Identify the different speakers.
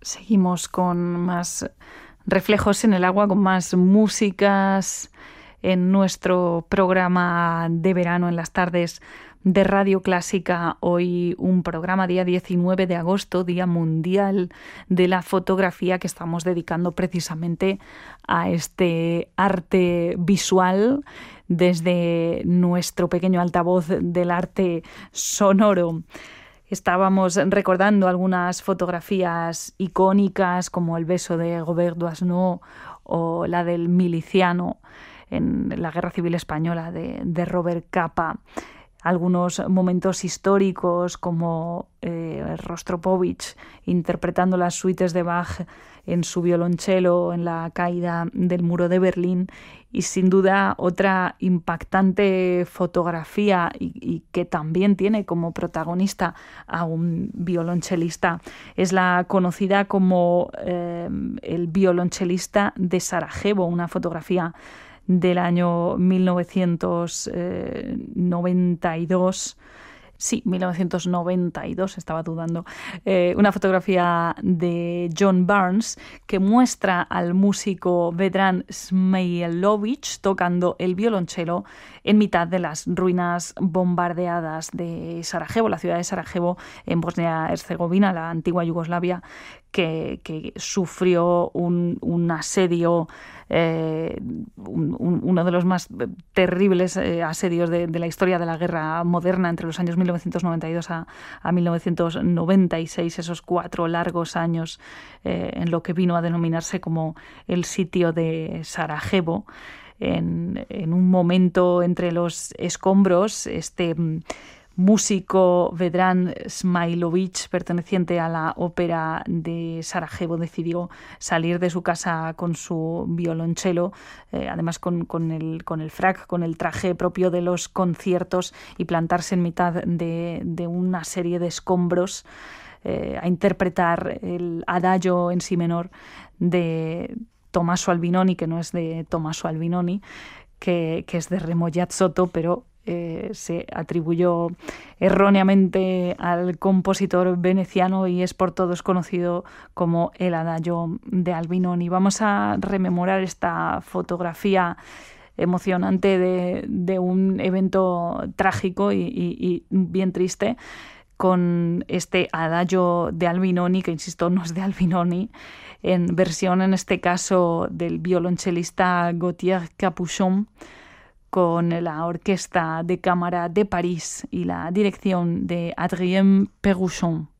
Speaker 1: Seguimos con más reflejos en el agua, con más músicas en nuestro programa de verano en las tardes de Radio Clásica. Hoy un programa día 19 de agosto, Día Mundial de la Fotografía, que estamos dedicando precisamente a este arte visual desde nuestro pequeño altavoz del arte sonoro. Estábamos recordando algunas fotografías icónicas como el beso de Robert Doisneau o la del miliciano en la Guerra Civil Española de Robert Capa. Algunos momentos históricos como Rostropovich interpretando las suites de Bach en su violonchelo en la caída del muro de Berlín, y sin duda otra impactante fotografía y que también tiene como protagonista a un violonchelista es la conocida como el violonchelista de Sarajevo, una fotografía del año 1992. Sí, 1992, estaba dudando. Una fotografía de John Barnes que muestra al músico Vedran Smailović tocando el violonchelo en mitad de las ruinas bombardeadas de Sarajevo, la ciudad de Sarajevo en Bosnia-Herzegovina, la antigua Yugoslavia, que sufrió un asedio, uno de los más terribles asedios de la historia de la guerra moderna entre los años 1992 a 1996, esos 4 largos años en lo que vino a denominarse como el sitio de Sarajevo. En un momento entre los escombros, este músico Vedran Smailović, perteneciente a la ópera de Sarajevo, decidió salir de su casa con su violonchelo, además con el frac, con el traje propio de los conciertos, y plantarse en mitad de una serie de escombros a interpretar el adagio en si menor de Tommaso Albinoni, que no es de Tommaso Albinoni, que es de Remo Giazzotto, pero se atribuyó erróneamente al compositor veneciano y es por todos conocido como el adagio de Albinoni. Vamos a rememorar esta fotografía emocionante de un evento trágico y bien triste, con este adagio de Albinoni, que insisto, no es de Albinoni, en versión en este caso del violonchelista Gauthier Capuchon, con la Orquesta de Cámara de París y la dirección de Adrien Péruchon.